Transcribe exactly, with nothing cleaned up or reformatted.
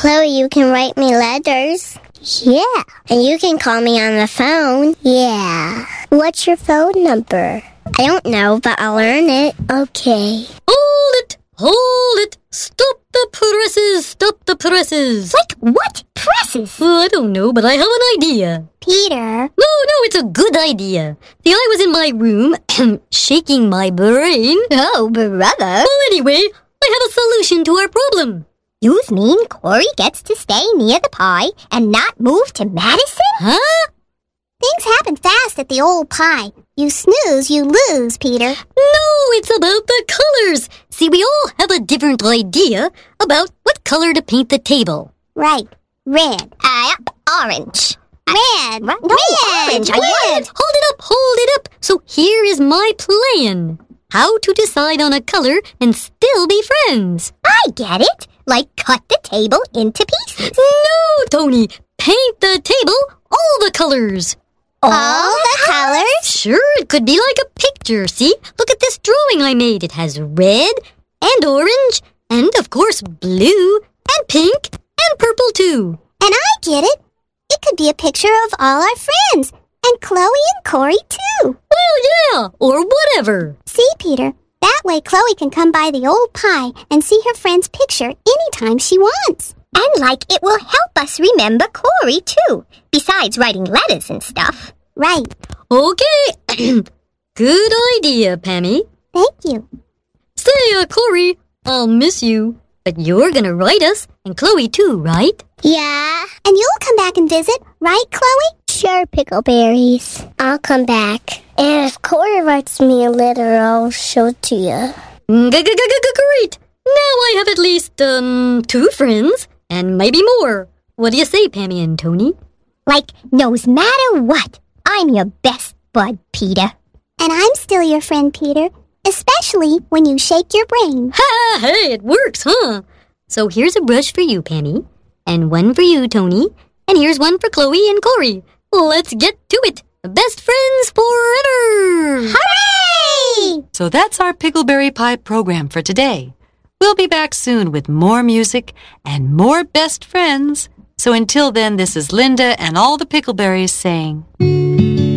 Chloe, you can write me letters. Yeah. And you can call me on the phone. Yeah. What's your phone number? I don't know, but I'll learn it. Okay. Hold it! Hold it! Stop the presses! Stop the presses! Like what presses? Well, I don't know, but I have an idea. Peter. No, no, it's a good idea. See, I was in my room, shaking my brain. Oh, brother. Well, anyway, I have a solution to our problem. You mean Corey gets to stay near the pie and not move to Madison? Huh? Things happen fast at the old pie. You snooze, you lose, Peter. No, it's about the colors. See, we all have a different idea about what color to paint the table. Right. Red. Uh, orange. Red. No, Red. orange. Red. Hold it up, hold it up. So here is my plan. How to decide on a color and still be friends. I get it. Like cut the table into pieces. No, Tony. Paint the table all the colors. All the colors? Sure, it could be like a picture. See? Look at this drawing I made. It has red and orange and, of course, blue and pink and purple, too. And I get it. It could be a picture of all our friends. And Chloe and Corey, too. Well, yeah, or whatever. See, Peter, that way Chloe can come by the old pie and see her friend's picture anytime she wants. And like it will help us remember Corey, too, besides writing letters and stuff. Right. Okay. Good idea, Pammy. Thank you. Say, uh, Corey, I'll miss you. But you're gonna write us, and Chloe too, right? Yeah. And you'll come back and visit, right, Chloe? Sure, Pickleberries. I'll come back. And if Corey writes me a letter, I'll show it to you. Great! Now I have at least, um, two friends, and maybe more. What do you say, Pammy and Tony? Like, no matter what, I'm your best bud, Peter. And I'm still your friend, Peter. Especially when you shake your brain. Ha! Hey, it works, huh? So here's a brush for you, Pammy. And one for you, Tony. And here's one for Chloe and Corey. Let's get to it. Best friends forever! Hooray! So that's our Pickleberry Pie program for today. We'll be back soon with more music and more best friends. So until then, this is Linda and all the Pickleberries saying...